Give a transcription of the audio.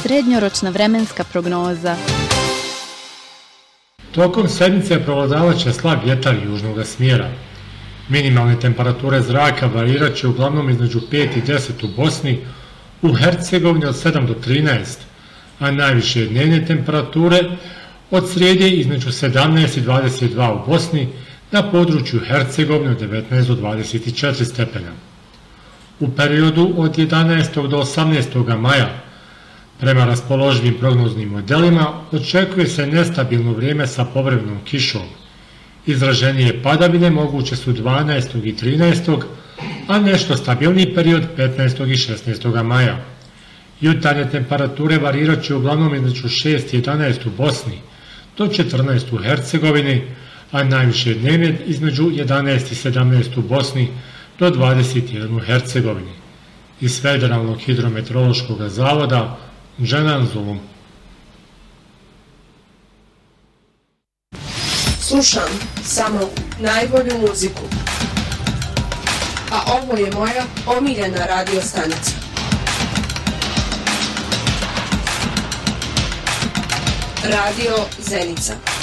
Srednjoročna vremenska prognoza. Tokom sedmice prevladavat će slab vjetar južnog smjera. Minimalne temperature zraka varirat će uglavnom između 5 i 10 u Bosni, u Hercegovini od 7 do 13, a najviše dnevne temperature od srijede između 17 i 22 u Bosni, na području Hercegovine od 19 do 24 stepena. U periodu od 11. do 18. maja, prema raspoloživim prognoznim modelima, očekuje se nestabilno vrijeme sa povremenom kišom. Izraženije padavine moguće su 12. i 13. a nešto stabilniji period 15. i 16. maja. Jutarnje temperature varirat će uglavnom između 6 i 11 u Bosni, do 14 u Hercegovini, a najviše dnevne između 11 i 17 u Bosni, do 21 u Hercegovini. Iz Federalnog hidrometeorološkog zavoda, Dženan Zulum. Slušam samo najbolju muziku. A ovo je moja omiljena radio stanica. Radio Zenica.